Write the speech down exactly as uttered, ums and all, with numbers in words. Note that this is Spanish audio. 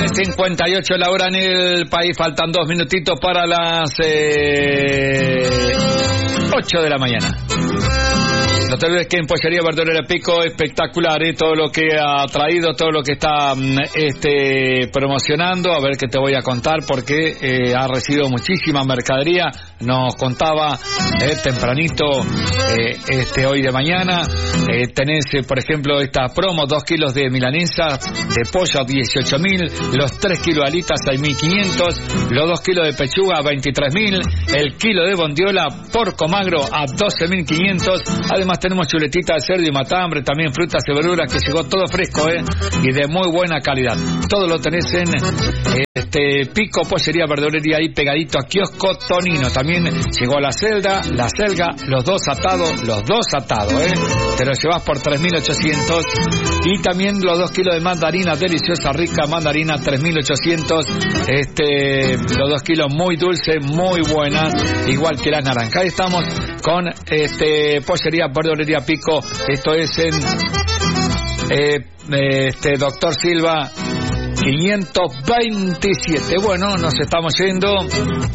nueve cincuenta y ocho la hora en el país, faltan dos minutitos para las eh, ocho de la mañana. No te olvides que en Pollería Verdurera Pico, espectacular, ¿eh? Todo lo que ha traído, todo lo que está este, promocionando. A ver qué te voy a contar, porque eh, ha recibido muchísima mercadería. Nos contaba eh, tempranito, eh, este hoy de mañana. Eh, tenés, eh, por ejemplo, esta promo: dos kilos de milanesa de pollo a dieciocho mil, los tres kilos de alitas seis mil quinientos, los dos kilos de pechuga a veintitrés mil, el kilo de bondiola porco magro a doce mil quinientos. Además tenemos chuletita de cerdo y matambre, también frutas y verduras, que llegó todo fresco, eh, y de muy buena calidad. Todo lo tenés en eh, este Pico Pollería Verdulería, ahí pegadito a Kiosco Tonino. También llegó la celda, la selga, los dos atados, los dos atados, eh. Te los llevas por tres mil ochocientos. Y también los dos kilos de mandarina deliciosa, rica mandarina, tres mil ochocientos. Este, los dos kilos muy dulce, muy buena, igual que la naranja. Ahí estamos con este Pollería Verdulería Pico. Esto es en eh, este Doctor Silva quinientos veintisiete. Bueno, nos estamos yendo.